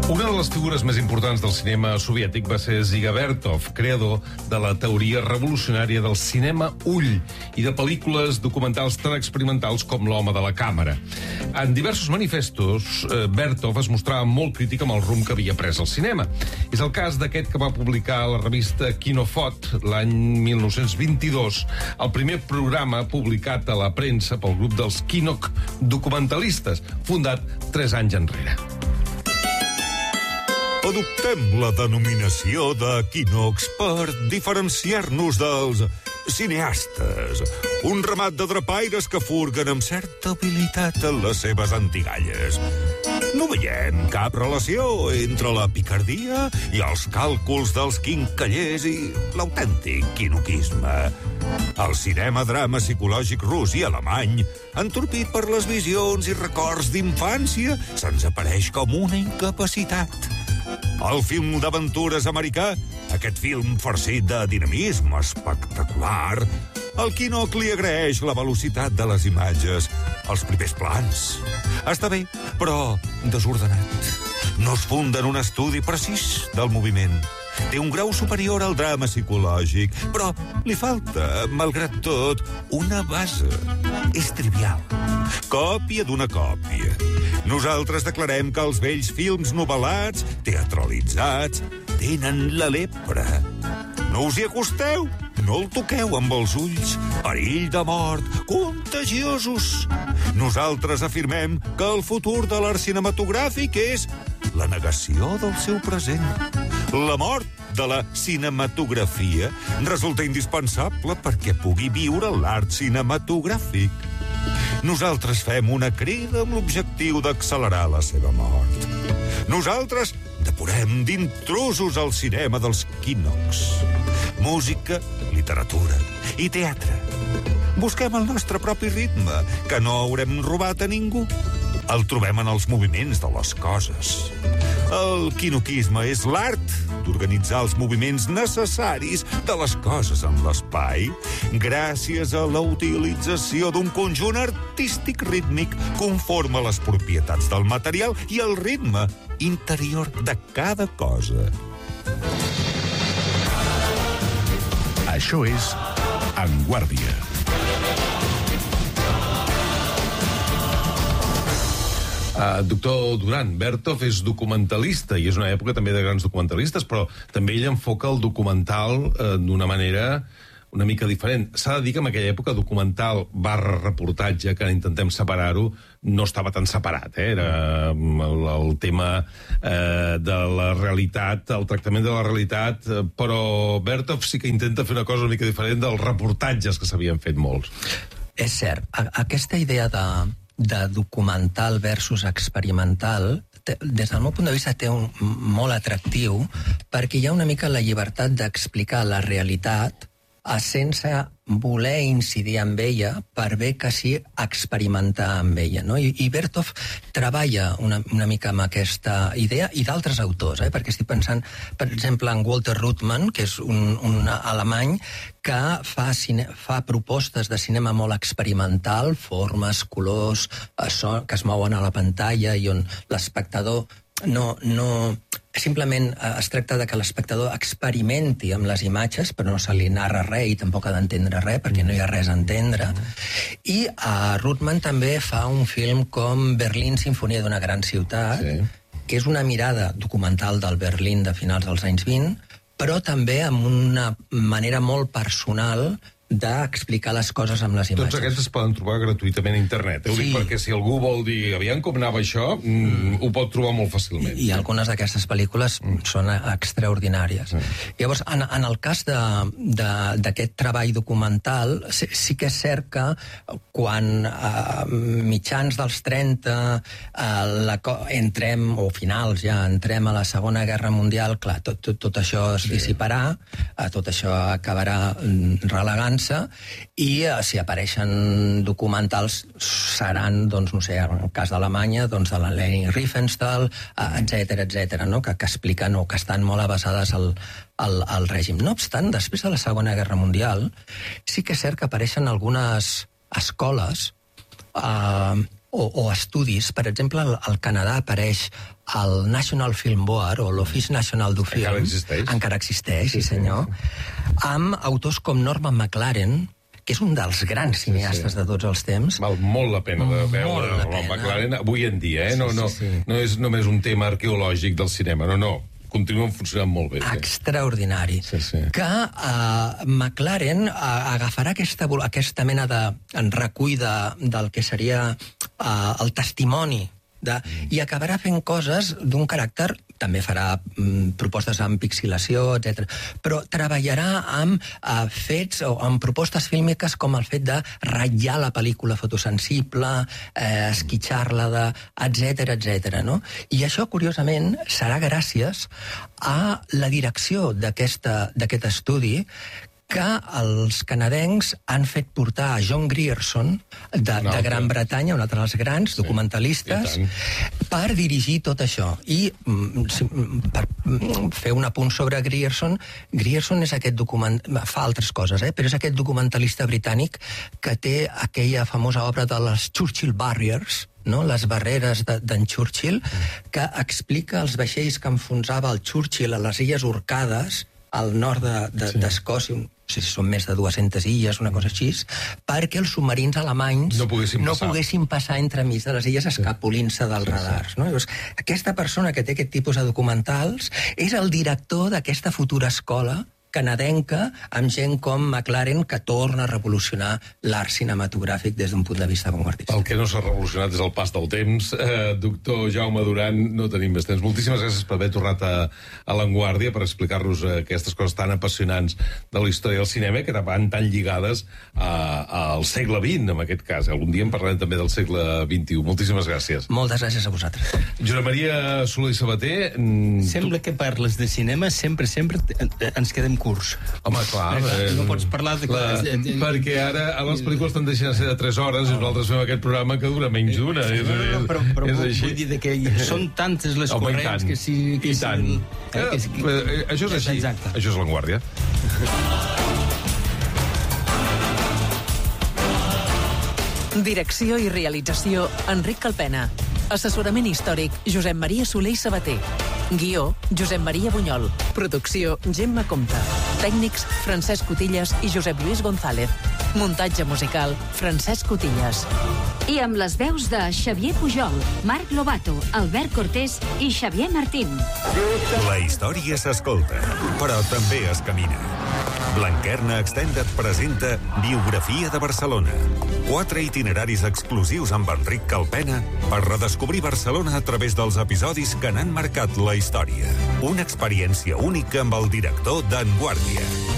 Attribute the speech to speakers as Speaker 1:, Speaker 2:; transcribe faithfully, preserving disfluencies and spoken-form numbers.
Speaker 1: Una de les figures més importants del cinema soviètic va ser Dziga Vertov, creador de la teoria revolucionària del cinema ull i de pel·lícules documentals tan experimentals com L'home de la càmera. En diversos manifestos, Vertov es mostrava molt crític amb el rumb que havia pres el cinema. És el cas d'aquest que va publicar a la revista Kinofot l'any mil nou-cents vint-i-dos, el primer programa publicat a la premsa pel grup dels Kinok documentalistes, fundat tres anys enrere.
Speaker 2: Adoptem la denominació de Kinox per diferenciar-nos dels cineastes, un ramat de drapaires que furguen amb certa habilitat en les seves antigalles. No veiem cap relació entre la picardia i els càlculs dels quincallers i l'autèntic quinoquisme. El cinema-drama psicològic rus i alemany, entorpit per les visions i records d'infància, se'ns apareix com una incapacitat. El film d'aventures americà, aquest film farcit de dinamisme espectacular, el Kinok li agraeix la velocitat de les imatges, els primers plans. Està bé, però desordenat. No es funda en un estudi precís del moviment. Té un grau superior al drama psicològic, però li falta, malgrat tot, una base. És trivial. Còpia d'una còpia. Nosaltres declarem que els vells films novel·lats, teatralitzats, tenen la lepra. No us hi acosteu, no el toqueu amb els ulls. Perill de mort, contagiosos. Nosaltres afirmem que el futur de l'art cinematogràfic és la negació del seu present. La mort de la cinematografia resulta indispensable perquè pugui viure l'art cinematogràfic. Nosaltres fem una crida amb l'objectiu d'accelerar la seva mort. Nosaltres depurem d'intrusos al cinema dels Kinoks. Música, literatura i teatre. Busquem el nostre propi ritme, que no haurem robat a ningú. El trobem en els moviments de les coses. El quinoquisme és l'art d'organitzar els moviments necessaris de les coses en l'espai gràcies a la utilització d'un conjunt artístic rítmic conforme a les propietats del material i el ritme interior de cada cosa.
Speaker 3: Això és En Guàrdia.
Speaker 1: Uh, doctor Duran, Vertov és documentalista i és una època també de grans documentalistes, però també ell enfoca el documental uh, d'una manera una mica diferent. S'ha de dir que en aquella època documental barra reportatge, que intentem separar-ho, no estava tan separat, eh? Era el, el tema eh, de la realitat, el tractament de la realitat, eh, però Vertov sí que intenta fer una cosa una mica diferent dels reportatges que s'havien fet molts.
Speaker 4: És cert, aquesta idea de de documental versus experimental, des del meu punt de vista té un molt atractiu, perquè hi ha una mica la llibertat d'explicar la realitat sense voler incidir amb ella per bé que sí experimentar amb ella, no? I, i Vertov treballa una, una mica amb aquesta idea, i d'altres autors, eh? Perquè estic pensant, per exemple, en Walter Ruttmann, que és un, un alemany que fa, cine, fa propostes de cinema molt experimental, formes, colors, so, que es mouen a la pantalla i on l'espectador no... no simplement es tracta de que l'espectador experimenti amb les imatges, però no se li narra res i tampoc ha d'entendre res, perquè no hi ha res a entendre. I uh, Ruttmann també fa un film com Berlín, Sinfonia d'una gran ciutat, sí, que és una mirada documental del Berlín de finals dels anys vint, però també amb una manera molt personal d'explicar les coses amb les imatges.
Speaker 1: Tots aquests es poden trobar gratuïtament a internet. Ho
Speaker 4: sí.
Speaker 1: dic perquè si algú vol dir aviam com anava això, mm, ho pot trobar molt fàcilment.
Speaker 4: I, i algunes d'aquestes pel·lícules mm. són extraordinàries. Mm. Llavors, en, en el cas d'aquest treball documental, sí, sí que és cert que quan a mitjans dels trenta eh, la, entrem, o finals ja, entrem a la Segona Guerra Mundial, clar, tot, tot, tot això es sí. dissiparà, eh, tot això acabarà relegant i eh, si apareixen documentals seran, doncs, no sé, en el cas d'Alemanya, doncs, de la Leni Riefenstahl, etcètera, etcètera, no? que, que expliquen o que estan molt basades al, al, al règim. No obstant, després de la Segona Guerra Mundial, sí que és cert que apareixen algunes escoles eh, o, o estudis. Per exemple, al, al Canadà apareix el National Film Board, o l'Office National du Film.
Speaker 1: Encara existeix.
Speaker 4: Encara existeix, sí, senyor. Amb autors com Norman McLaren, que és un dels grans cineastes sí, sí. de tots els temps.
Speaker 1: Val molt la pena de veure
Speaker 4: el
Speaker 1: McLaren avui en dia, eh? No, no,
Speaker 4: sí, sí.
Speaker 1: no és només un tema arqueològic del cinema, no, no. Continuen funcionant molt bé.
Speaker 4: Extraordinari.
Speaker 1: Sí, sí.
Speaker 4: Que uh, McLaren uh, agafarà aquesta, aquesta mena de en recull de, del que seria uh, el testimoni de, mm. i acabarà fent coses d'un caràcter, també farà mm, propostes amb pixilació, etcètera. Però treballarà amb uh, fets o amb propostes fílmiques com el fet de ratllar la pel·lícula fotosensible, eh, esquitxar-la, de, etcètera, etcètera, no? I això, curiosament, serà gràcies a la direcció d'aquest estudi, que els canadencs han fet portar a John Grierson, de, de Gran Bretanya, un altre dels grans sí, documentalistes, per dirigir tot això. I per fer un apunt sobre Grierson, Grierson és aquest document... fa altres coses, eh? Però és aquest documentalista britànic que té aquella famosa obra de les Churchill Barriers, no? Les barreres d'en Churchill, que explica els vaixells que enfonsava el Churchill a les Illes Orcades, al nord d'Escòcia, de, de, no sé si són més de dues-centes illes, una cosa així, perquè els submarins alemanys
Speaker 1: no poguessin,
Speaker 4: no
Speaker 1: passar.
Speaker 4: poguessin passar entremig de les illes escapolint-se dels sí, radars. No? Llavors, aquesta persona que té aquest tipus de documentals és el director d'aquesta futura escola canadenca, amb gent com McLaren, que torna a revolucionar l'art cinematogràfic des d'un punt de vista avantguardista.
Speaker 1: El que no s'ha revolucionat és el pas del temps. Eh, doctor Jaume Duran, no tenim més temps. Moltíssimes gràcies per haver tornat a, a l'Avantguàrdia per explicar-nos eh, aquestes coses tan apassionants de la història del cinema que van tan lligades a, al segle vint, en aquest cas. Algun dia en parlarem també del segle vint-i-u. Moltíssimes gràcies.
Speaker 4: Moltes gràcies a vosaltres.
Speaker 1: Josep Maria Soler i Sabater...
Speaker 5: Sembla tu... que parles de cinema, sempre, sempre ens quedem curs.
Speaker 1: Home, clar.
Speaker 5: Eh, no pots parlar de...
Speaker 1: La, perquè ara a les pel·lícules estan deixant de ser de tres hores i nosaltres fem aquest programa que dura menys d'una.
Speaker 5: No, no, no, però, però és vull, vull dir que són tantes les
Speaker 1: Home,
Speaker 5: corrents que si... Que
Speaker 1: I tant.
Speaker 5: Si,
Speaker 1: eh, que si, eh, això és així.
Speaker 5: Exacte.
Speaker 1: Això és l'Avantguàrdia.
Speaker 6: Direcció i realització, Enric Calpena. Assessorament històric, Josep Maria Soler i Sabater. Guió, Josep Maria Bunyol. Producció, Gemma Compte. Tècnics, Francesc Cotillas i Josep Lluís González. Muntatge musical, Francesc Cotillas.
Speaker 7: I amb les veus de Xavier Pujol, Marc Lobato, Albert Cortés i Xavier Martín.
Speaker 2: La història s'escolta, però també es camina. Blanquerna Extended presenta Biografia de Barcelona. Quatre itineraris exclusius amb Enric Calpena per redescobrir Barcelona a través dels episodis que n'han marcat la història. Una experiència única amb el director d'Avantguàrdia.